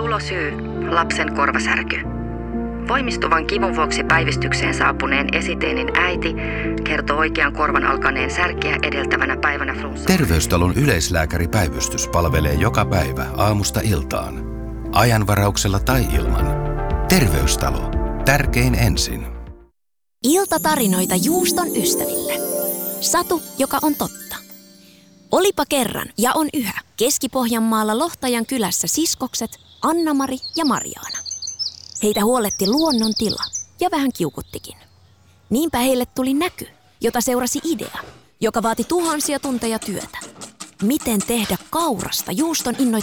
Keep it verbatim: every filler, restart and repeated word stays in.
Tulosyy, lapsen korvasärky. Voimistuvan kivun vuoksi päivystykseen saapuneen esiteinin äiti kertoo oikean korvan alkaneen särkeä edeltävänä päivänä flunssa. Terveystalon yleislääkäripäivystys palvelee joka päivä aamusta iltaan. Ajanvarauksella tai ilman. Terveystalo. Tärkein ensin. Iltatarinoita juuston ystäville. Satu, joka on totta. Olipa kerran ja on yhä Keski-Pohjanmaalla Lohtajan kylässä siskokset Anna-Mari ja Marjaana. Heitä huoletti luonnon tila ja vähän kiukuttikin. Niinpä heille tuli näky, jota seurasi idea, joka vaati tuhansia tunteja työtä. Miten tehdä kaurasta juuston innoittava